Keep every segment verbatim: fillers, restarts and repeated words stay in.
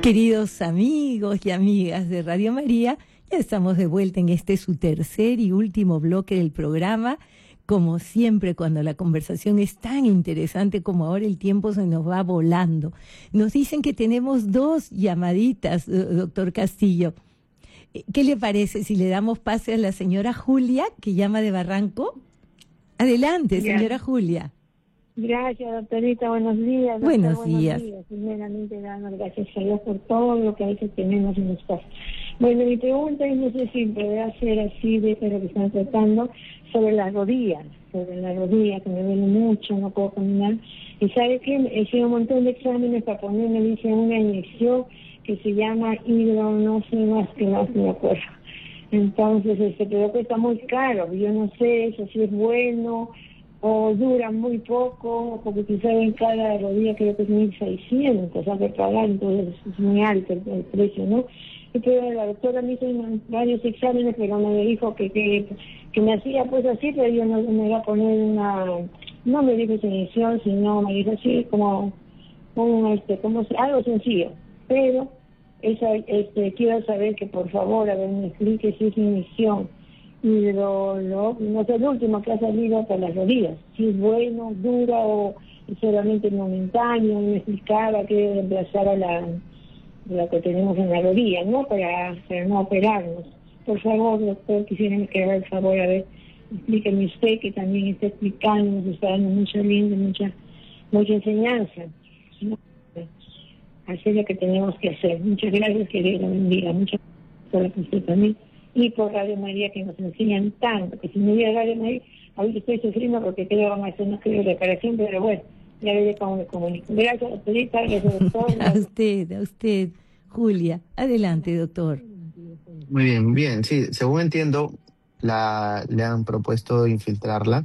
Queridos amigos y amigas de Radio María, ya estamos de vuelta en este su tercer y último bloque del programa. Como siempre, cuando la conversación es tan interesante como ahora, el tiempo se nos va volando. Nos dicen que tenemos dos llamaditas, doctor Castillo. ¿Qué le parece si le damos pase a la señora Julia, que llama de Barranco? Adelante, señora Julia. Gracias, doctorita. Buenos días. Doctor, buenos, buenos días. días. Primeramente, damos gracias a Dios por todo lo que a veces tenemos en los casos. Bueno, mi pregunta es, no sé si podrá ser así de lo que están tratando, sobre las rodillas, sobre las rodillas, que me duele mucho, no puedo caminar. Y sabe que he hecho un montón de exámenes para ponerme, dice, una inyección que se llama hidro, no sé más que más, no me acuerdo. Entonces, este, pero que está muy caro. Yo no sé eso si es bueno o dura muy poco, porque quizá en cada rodilla creo que es mil seiscientos, hay que pagar, entonces es muy alto el, el precio, ¿no? Y pero la doctora me hizo varios exámenes, pero me dijo que, que, que me hacía pues así, pero yo no me iba a poner una, no me dijo esa inyección, sino me dijo así como, como este, como algo sencillo, pero esa, este, quiero saber que por favor, a ver, me explique si es inyección y lo, lo, no sé, el último que ha salido para las rodillas, si es bueno, dura o solamente momentáneo, me explicaba que reemplazar a la, la que tenemos en la rodilla, ¿no? Para, para no operarnos. Por favor, doctor, quisiera que haga el favor, a ver, explíqueme usted, que también está explicando, nos está dando mucha linda, mucha, mucha enseñanza, ¿no? Hacer lo que tenemos que hacer. Muchas gracias, que Dios lo bendiga, muchas gracias por la consulta también. Y por Radio María, que nos enseñan tanto, que si no hubiera Radio María, ahorita estoy sufriendo porque creo que van a hacer una reparación, pero bueno, ya veré cómo me comunico. Gracias, doctorita, gracias, doctor. A usted, a usted, Julia. Adelante, doctor. Muy bien, bien, sí, según entiendo, la, le han propuesto infiltrarla.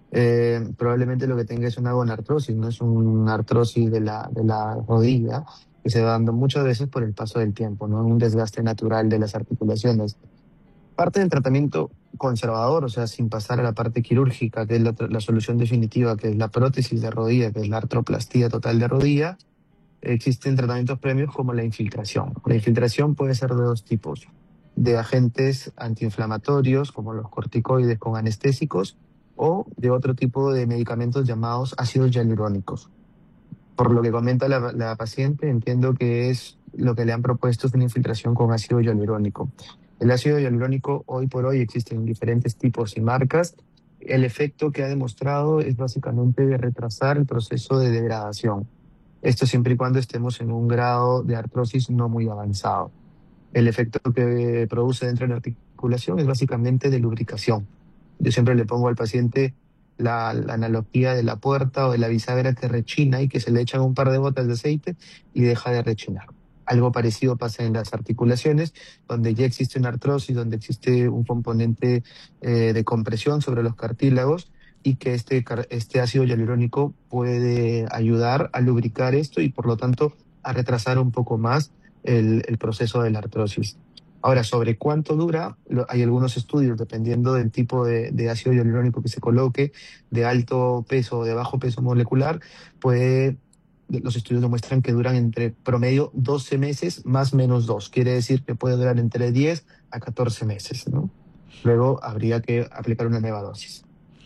Eh, probablemente lo que tenga es una gonartrosis, no es una artrosis de la, de la rodilla, que se va dando muchas veces por el paso del tiempo, ¿no? Un desgaste natural de las articulaciones. Parte del tratamiento conservador, o sea, sin pasar a la parte quirúrgica, que es la, la solución definitiva, que es la prótesis de rodilla, que es la artroplastía total de rodilla, existen tratamientos premios como la infiltración. La infiltración puede ser de dos tipos, de agentes antiinflamatorios, como los corticoides con anestésicos, o de otro tipo de medicamentos llamados ácidos hialurónicos. Por lo que comenta la, la paciente, entiendo que es lo que le han propuesto es una infiltración con ácido hialurónico. El ácido hialurónico hoy por hoy existen diferentes tipos y marcas. El efecto que ha demostrado es básicamente de retrasar el proceso de degradación. Esto siempre y cuando estemos en un grado de artrosis no muy avanzado. El efecto que produce dentro de la articulación es básicamente de lubricación. Yo siempre le pongo al paciente la, la analogía de la puerta o de la bisagra que rechina y que se le echan un par de gotas de aceite y deja de rechinar. Algo parecido pasa en las articulaciones, donde ya existe una artrosis, donde existe un componente eh, de compresión sobre los cartílagos y que este, este ácido hialurónico puede ayudar a lubricar esto y por lo tanto a retrasar un poco más el, el proceso de la artrosis. Ahora, sobre cuánto dura, hay algunos estudios, dependiendo del tipo de, de ácido hialurónico que se coloque, de alto peso o de bajo peso molecular, puede... Los estudios demuestran que duran entre promedio doce meses más menos dos. Quiere decir que puede durar entre diez a catorce meses, ¿no? Luego habría que aplicar una nueva dosis.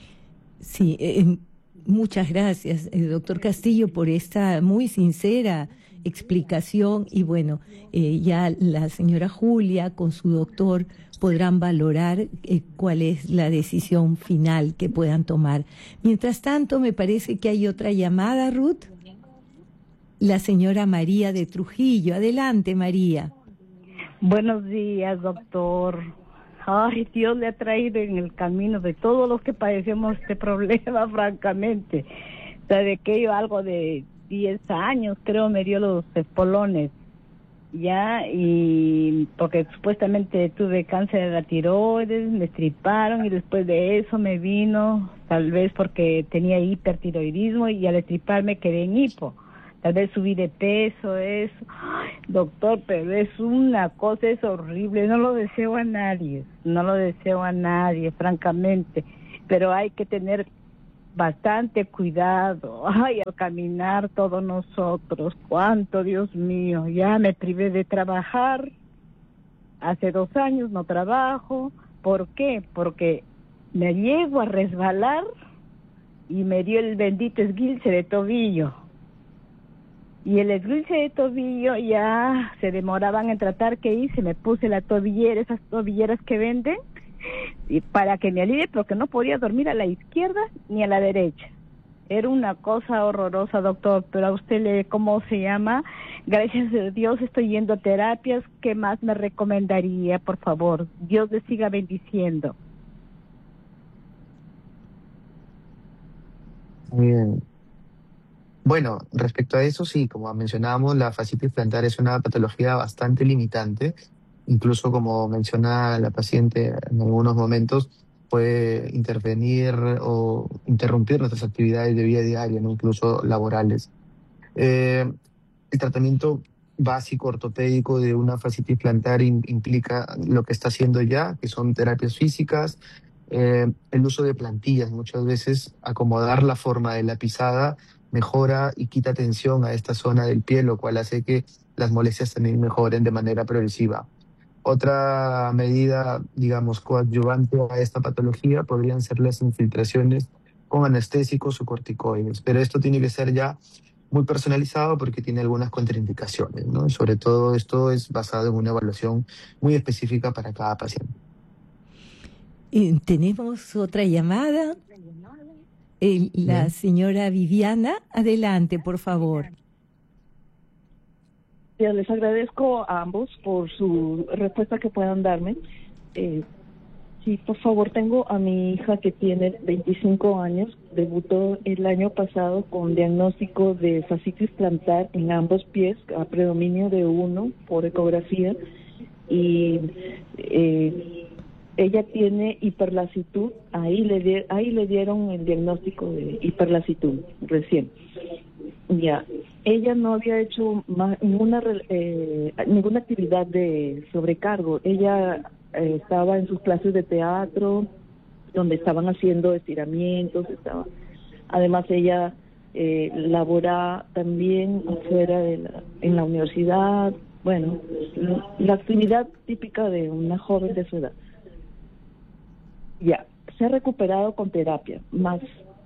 Sí, eh, muchas gracias, eh, doctor Castillo, por esta muy sincera explicación. Y bueno, eh, ya la señora Julia con su doctor podrán valorar eh, cuál es la decisión final que puedan tomar. Mientras tanto, me parece que hay otra llamada, Ruth. La señora María de Trujillo. Adelante, María. Buenos días, doctor. Ay, Dios le ha traído en el camino de todos los que padecemos este problema, francamente. O sea, de que yo algo de diez años, creo, me dio los espolones, ya, y porque supuestamente tuve cáncer de la tiroides, me estriparon y después de eso me vino, tal vez porque tenía hipertiroidismo y al estriparme quedé en hipo. Tal vez subí de peso, eso. Ay, doctor, pero es una cosa, es horrible. No lo deseo a nadie, no lo deseo a nadie, francamente. Pero hay que tener bastante cuidado. Ay, al caminar todos nosotros, cuánto, Dios mío, ya me privé de trabajar. Hace dos años no trabajo. ¿Por qué? Porque me llego a resbalar y me dio el bendito esguince de tobillo. Y el esguince de tobillo ya se demoraban en tratar, ¿qué hice? Me puse la tobillera, esas tobilleras que venden, y para que me alivie, porque no podía dormir a la izquierda ni a la derecha. Era una cosa horrorosa, doctor, pero a usted le, ¿cómo se llama? Gracias a Dios estoy yendo a terapias. ¿Qué más me recomendaría, por favor? Dios le siga bendiciendo. Bien. Bueno, respecto a eso, sí, como mencionábamos, la fascitis plantar es una patología bastante limitante. Incluso, como menciona la paciente, en algunos momentos puede intervenir o interrumpir nuestras actividades de vida diaria, ¿no? Incluso laborales. Eh, el tratamiento básico ortopédico de una fascitis plantar in- implica lo que está haciendo ya, que son terapias físicas, eh, el uso de plantillas. Muchas veces acomodar la forma de la pisada mejora y quita tensión a esta zona del pie, lo cual hace que las molestias también mejoren de manera progresiva. Otra medida, digamos, coadyuvante a esta patología podrían ser las infiltraciones con anestésicos o corticoides, pero esto tiene que ser ya muy personalizado porque tiene algunas contraindicaciones, ¿no? Y sobre todo esto es basado en una evaluación muy específica para cada paciente. Eh, tenemos otra llamada. Eh, la Bien. señora Viviana, adelante, por favor. Ya les agradezco a ambos por su respuesta que puedan darme. Eh, sí, por favor, tengo a mi hija que tiene veinticinco años, debutó el año pasado con diagnóstico de fascitis plantar en ambos pies, a predominio de uno por ecografía, y eh, ella tiene hiperlasitud, ahí le, di- ahí le dieron el diagnóstico de hiperlasitud recién. Ya, ella no había hecho más, ninguna re- eh, ninguna actividad de sobrecargo. Ella eh, estaba en sus clases de teatro, donde estaban haciendo estiramientos. Estaba, además ella eh, labora también afuera de la, en la universidad. Bueno, la, la actividad típica de una joven de su edad. Ya, se ha recuperado con terapia, más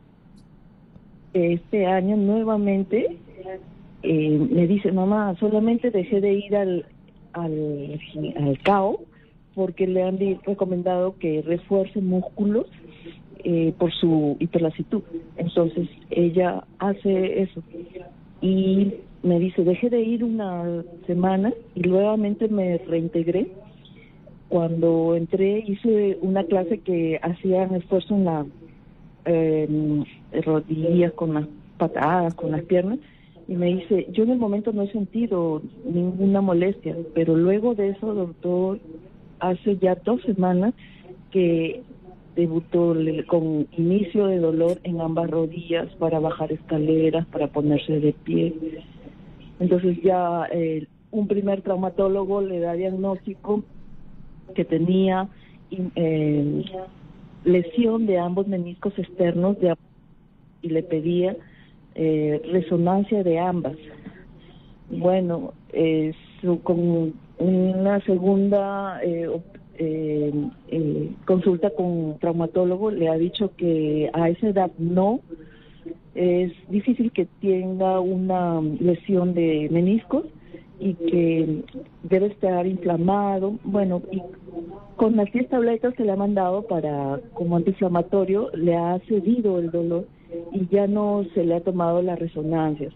este año nuevamente eh, me dice, mamá, solamente dejé de ir al al, al C A O porque le han di- recomendado que refuerce músculos eh, por su hiperlasitud. Entonces ella hace eso y me dice, dejé de ir una semana y nuevamente me reintegré. Cuando entré hice una clase que hacían esfuerzo en la eh, rodillas, con las patadas, con las piernas, y me dice, yo en el momento no he sentido ninguna molestia, pero luego de eso, doctor, hace ya dos semanas que debutó le- con inicio de dolor en ambas rodillas para bajar escaleras, para ponerse de pie. Entonces ya eh, un primer traumatólogo le da diagnóstico que tenía eh, lesión de ambos meniscos externos de, y le pedía eh, resonancia de ambas. Bueno, eh, su, con una segunda eh, op- eh, eh, consulta con traumatólogo le ha dicho que a esa edad no, es difícil que tenga una lesión de meniscos y que debe estar inflamado. Bueno, y con las diez tabletas que le ha mandado para como antiinflamatorio le ha cedido el dolor y ya no se le ha tomado las resonancias.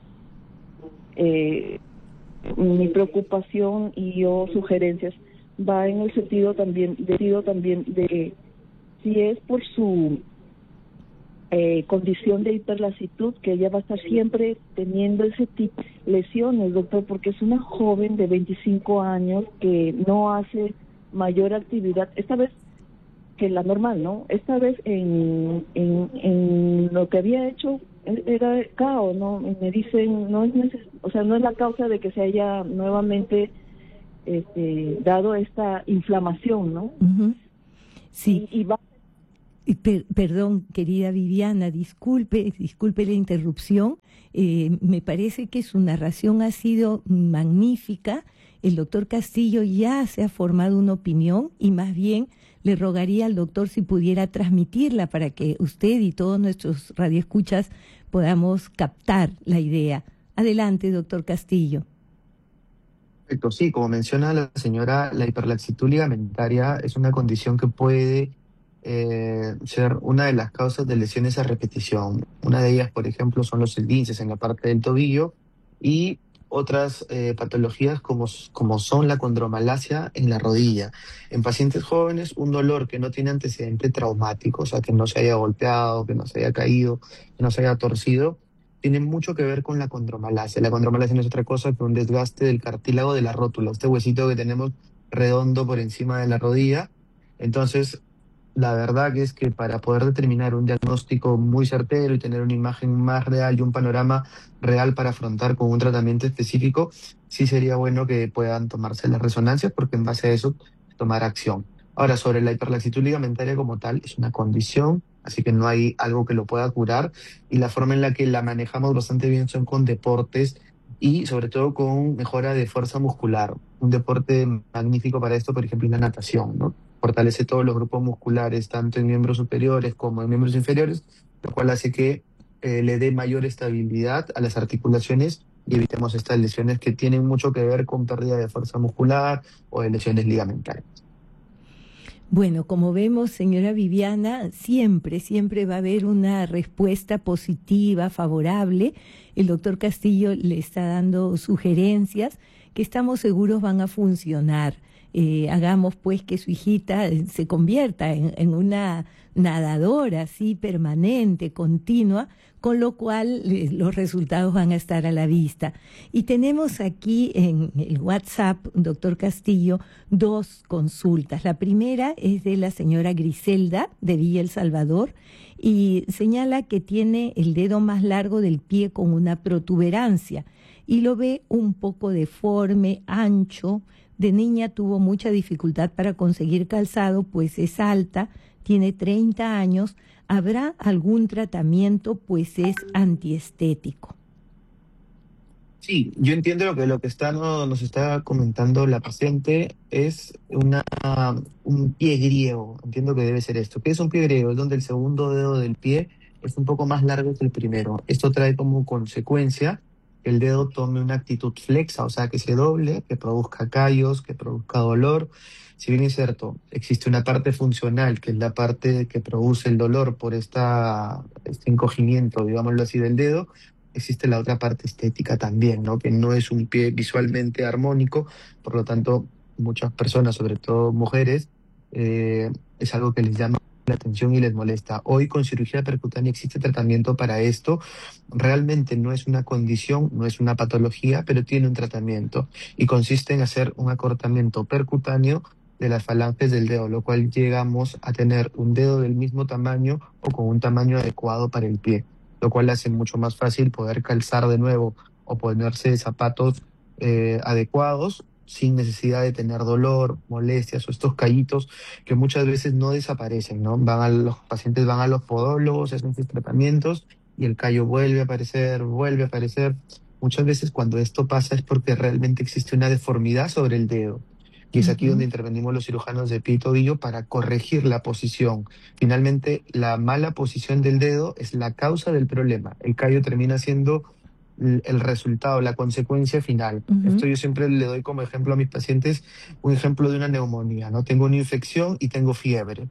Eh, mi preocupación y yo sugerencias va en el sentido también, sentido también de que si es por su eh, condición de hiperlasitud, que ella va a estar siempre teniendo ese tipo de lesiones, doctor, porque es una joven de veinticinco años que no hace mayor actividad, esta vez que la normal, ¿no? Esta vez en, en, en lo que había hecho era caos, ¿no? Me dicen, no es neces- o sea, no es la causa de que se haya nuevamente este, dado esta inflamación, ¿no? Ujú. Sí. Y, y va Per, perdón, querida Viviana, disculpe, disculpe la interrupción. Eh, me parece que su narración ha sido magnífica. El doctor Castillo ya se ha formado una opinión y más bien le rogaría al doctor si pudiera transmitirla para que usted y todos nuestros radioescuchas podamos captar la idea. Adelante, doctor Castillo. Perfecto, sí, como menciona la señora, la hiperlaxitud ligamentaria es una condición que puede eh, ser una de las causas de lesiones a repetición. Una de ellas, por ejemplo, son los esguinces en la parte del tobillo y otras eh, patologías como, como son la condromalacia en la rodilla. En pacientes jóvenes, un dolor que no tiene antecedente traumático, o sea, que no se haya golpeado, que no se haya caído, que no se haya torcido, tiene mucho que ver con la condromalacia. La condromalacia no es otra cosa que un desgaste del cartílago de la rótula, este huesito que tenemos redondo por encima de la rodilla. Entonces, la verdad que es que para poder determinar un diagnóstico muy certero y tener una imagen más real y un panorama real para afrontar con un tratamiento específico, sí sería bueno que puedan tomarse las resonancias porque en base a eso tomar acción. Ahora, sobre la hiperlaxitud ligamentaria como tal, es una condición, así que no hay algo que lo pueda curar y la forma en la que la manejamos bastante bien son con deportes y sobre todo con mejora de fuerza muscular. Un deporte magnífico para esto, por ejemplo, es la natación, ¿no? Fortalece todos los grupos musculares, tanto en miembros superiores como en miembros inferiores, lo cual hace que eh, le dé mayor estabilidad a las articulaciones y evitemos estas lesiones que tienen mucho que ver con pérdida de fuerza muscular o de lesiones ligamentarias. Bueno, como vemos, señora Viviana, siempre, siempre va a haber una respuesta positiva, favorable. El doctor Castillo le está dando sugerencias que estamos seguros van a funcionar. Eh, hagamos pues que su hijita se convierta en, en una nadadora así permanente, continua, con lo cual eh, los resultados van a estar a la vista. Y tenemos aquí en el WhatsApp, doctor Castillo, dos consultas. La primera es de la señora Griselda de Villa El Salvador y señala que tiene el dedo más largo del pie con una protuberancia y lo ve un poco deforme, ancho. De niña tuvo mucha dificultad para conseguir calzado, pues es alta, tiene treinta años. ¿Habrá algún tratamiento? Pues es antiestético. Sí, yo entiendo lo que lo que está no, nos está comentando la paciente es una un pie griego. Entiendo que debe ser esto. ¿Qué es un pie griego? Es donde el segundo dedo del pie es un poco más largo que el primero. Esto trae como consecuencia que el dedo tome una actitud flexa, o sea, que se doble, que produzca callos, que produzca dolor. Si bien es cierto, existe una parte funcional, que es la parte que produce el dolor por esta, este encogimiento, digámoslo así, del dedo, existe la otra parte estética también, ¿no? Que no es un pie visualmente armónico, por lo tanto, muchas personas, sobre todo mujeres, eh, es algo que les llama la atención y les molesta. Hoy con cirugía percutánea existe tratamiento para esto. Realmente no es una condición, no es una patología, pero tiene un tratamiento y consiste en hacer un acortamiento percutáneo de las falanges del dedo, lo cual llegamos a tener un dedo del mismo tamaño o con un tamaño adecuado para el pie, lo cual hace mucho más fácil poder calzar de nuevo o ponerse zapatos eh, adecuados sin necesidad de tener dolor, molestias o estos callitos que muchas veces no desaparecen, ¿no? Van a los pacientes van a los podólogos, hacen sus tratamientos y el callo vuelve a aparecer, vuelve a aparecer. Muchas veces cuando esto pasa es porque realmente existe una deformidad sobre el dedo. Y es aquí donde intervenimos los cirujanos de pie y tobillo para corregir la posición. Finalmente, la mala posición del dedo es la causa del problema. El callo termina siendo el resultado, la consecuencia final. Uh-huh. Esto yo siempre le doy como ejemplo a mis pacientes, un ejemplo de una neumonía, ¿no? Tengo una infección y tengo fiebre.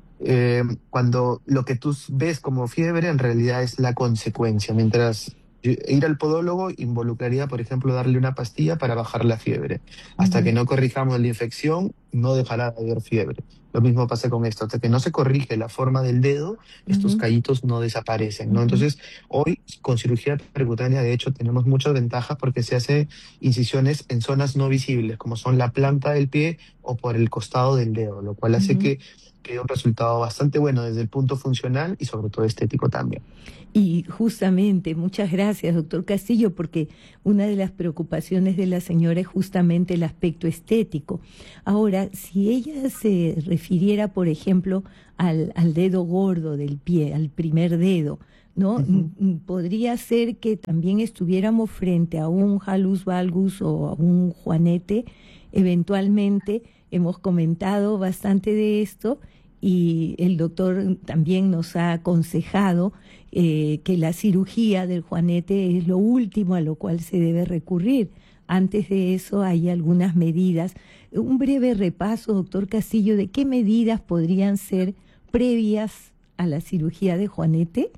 Eh, cuando lo que tú ves como fiebre en realidad es la consecuencia, mientras ir al podólogo involucraría, por ejemplo, darle una pastilla para bajar la fiebre. Hasta uh-huh. que no corrijamos la infección, no dejará de haber fiebre. Lo mismo pasa con esto. Hasta que no se corrige la forma del dedo, uh-huh. estos callitos no desaparecen, ¿no? Uh-huh. Entonces, hoy, con cirugía percutánea, de hecho, tenemos muchas ventajas porque se hace incisiones en zonas no visibles, como son la planta del pie o por el costado del dedo, lo cual hace uh-huh. que, que dio un resultado bastante bueno desde el punto funcional y sobre todo estético también. Y justamente, muchas gracias, doctor Castillo, porque una de las preocupaciones de la señora es justamente el aspecto estético. Ahora, si ella se refiriera, por ejemplo, al, al dedo gordo del pie, al primer dedo, ¿no? Uh-huh. Podría ser que también estuviéramos frente a un hallux valgus o a un juanete. Eventualmente hemos comentado bastante de esto y el doctor también nos ha aconsejado eh, que la cirugía del juanete es lo último a lo cual se debe recurrir. Antes de eso hay algunas medidas. Un breve repaso, doctor Castillo, de qué medidas podrían ser previas a la cirugía de juanete.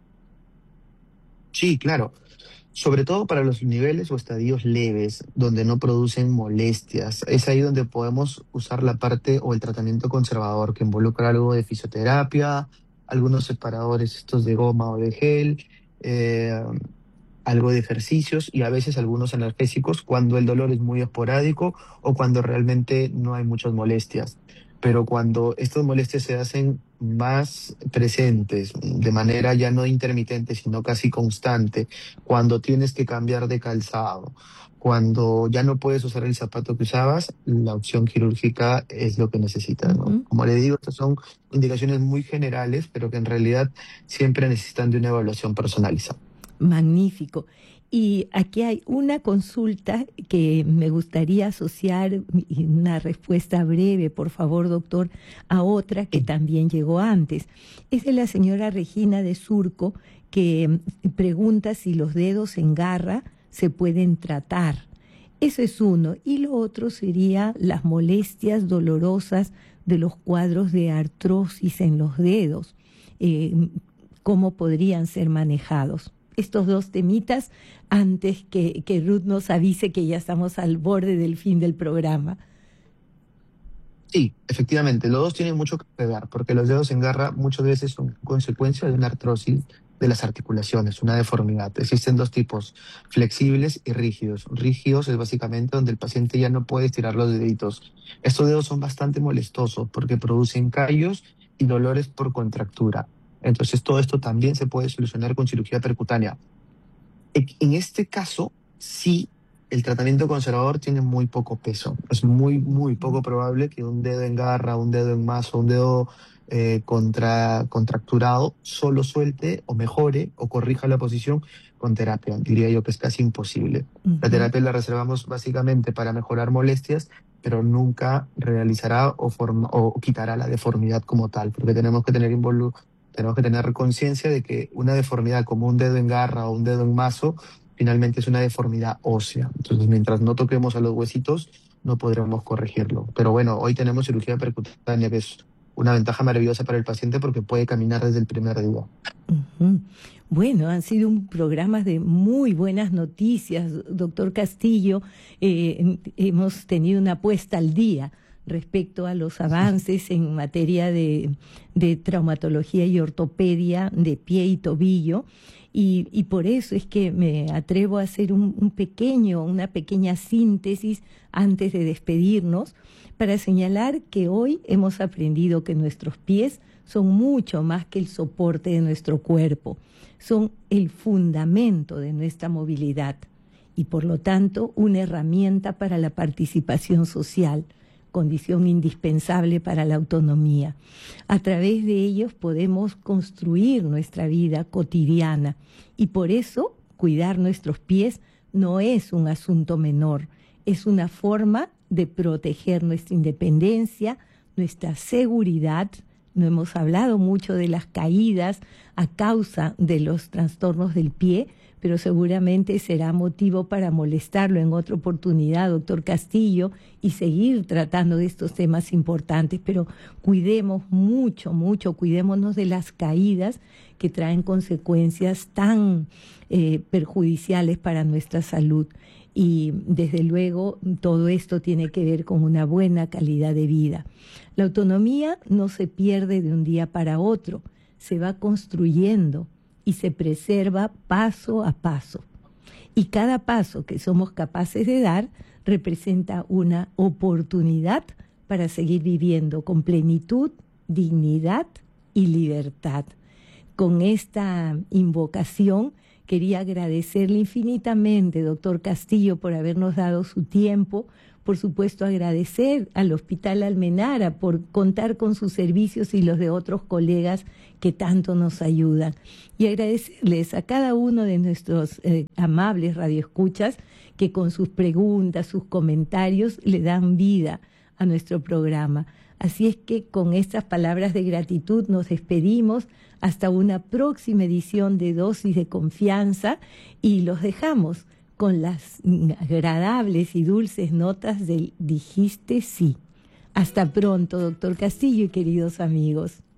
Sí, claro. Sobre todo para los niveles o estadios leves, donde no producen molestias. Es ahí donde podemos usar la parte o el tratamiento conservador, que involucra algo de fisioterapia, algunos separadores estos de goma o de gel, eh, algo de ejercicios y a veces algunos analgésicos cuando el dolor es muy esporádico o cuando realmente no hay muchas molestias. Pero cuando estas molestias se hacen más presentes, de manera ya no intermitente, sino casi constante, cuando tienes que cambiar de calzado, cuando ya no puedes usar el zapato que usabas, la opción quirúrgica es lo que necesitas, ¿no? Uh-huh. Como le digo, estas son indicaciones muy generales, pero que en realidad siempre necesitan de una evaluación personalizada. Magnífico. Y aquí hay una consulta que me gustaría asociar, una respuesta breve, por favor, doctor, a otra que también llegó antes. Es de la señora Regina de Surco, que pregunta si los dedos en garra se pueden tratar. Eso es uno. Y lo otro sería las molestias dolorosas de los cuadros de artrosis en los dedos. Eh, ¿Cómo podrían ser manejados? Estos dos temitas antes que, que Ruth nos avise que ya estamos al borde del fin del programa. Sí, efectivamente, los dos tienen mucho que ver, porque los dedos en garra muchas veces son consecuencia de una artrosis de las articulaciones, una deformidad. Existen dos tipos, flexibles y rígidos. Rígidos es básicamente donde el paciente ya no puede estirar los deditos. Estos dedos son bastante molestosos porque producen callos y dolores por contractura. Entonces todo esto también se puede solucionar con cirugía percutánea. En este caso, sí, el tratamiento conservador tiene muy poco peso. Es muy, muy poco probable que un dedo en garra, un dedo en mazo, un dedo eh, contra, contracturado solo suelte o mejore o corrija la posición con terapia. Diría yo que es casi imposible. Uh-huh. La terapia la reservamos básicamente para mejorar molestias, pero nunca realizará o, forma, o quitará la deformidad como tal, porque tenemos que tener involu- tenemos que tener conciencia de que una deformidad como un dedo en garra o un dedo en mazo finalmente es una deformidad ósea. Entonces, mientras no toquemos a los huesitos, no podremos corregirlo. Pero bueno, hoy tenemos cirugía percutánea, que es una ventaja maravillosa para el paciente porque puede caminar desde el primer día. Uh-huh. Bueno, han sido un programa de muy buenas noticias, doctor Castillo. Eh, hemos tenido una puesta al día respecto a los avances en materia de, de traumatología y ortopedia de pie y tobillo. Y, y por eso es que me atrevo a hacer un, un pequeño, una pequeña síntesis antes de despedirnos para señalar que hoy hemos aprendido que nuestros pies son mucho más que el soporte de nuestro cuerpo, son el fundamento de nuestra movilidad y por lo tanto una herramienta para la participación social, condición indispensable para la autonomía. A través de ellos podemos construir nuestra vida cotidiana y por eso cuidar nuestros pies no es un asunto menor, es una forma de proteger nuestra independencia, nuestra seguridad. No hemos hablado mucho de las caídas a causa de los trastornos del pie, pero seguramente será motivo para molestarlo en otra oportunidad, doctor Castillo, y seguir tratando de estos temas importantes. Pero cuidemos mucho, mucho, cuidémonos de las caídas que traen consecuencias tan eh, perjudiciales para nuestra salud. Y desde luego todo esto tiene que ver con una buena calidad de vida. La autonomía no se pierde de un día para otro, se va construyendo y se preserva paso a paso. Y cada paso que somos capaces de dar representa una oportunidad para seguir viviendo con plenitud, dignidad y libertad. Con esta invocación quería agradecerle infinitamente, doctor Castillo, por habernos dado su tiempo. Por supuesto, agradecer al Hospital Almenara por contar con sus servicios y los de otros colegas que tanto nos ayudan. Y agradecerles a cada uno de nuestros eh, amables radioescuchas que con sus preguntas, sus comentarios, le dan vida a nuestro programa. Así es que con estas palabras de gratitud nos despedimos hasta una próxima edición de Dosis de Confianza y los dejamos con las agradables y dulces notas del Dijiste Sí. Hasta pronto, doctor Castillo y queridos amigos.